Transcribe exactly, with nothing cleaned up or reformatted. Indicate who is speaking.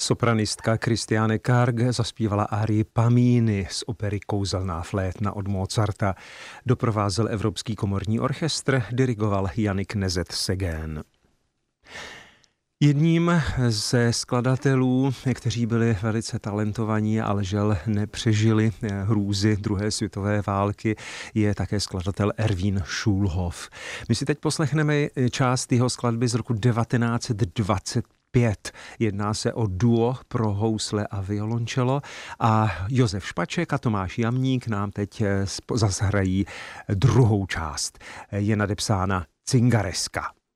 Speaker 1: Sopranistka Christiane Karg zaspívala árii Pamíny z opery Kouzelná flétna od Mozarta. Doprovázel Evropský komorní orchestr, dirigoval Jannik Nezet-Segén. Jedním ze skladatelů, kteří byli velice talentovaní, ale žel nepřežili hrůzy druhé světové války, je také skladatel Erwin Schulhoff. My si teď poslechneme část jeho skladby z roku devatenáct dvacet pět. Jedná se o duo pro housle a violončelo a Josef Špaček a Tomáš Jamník nám teď zase hrají druhou část. Je nadepsána Cingareska.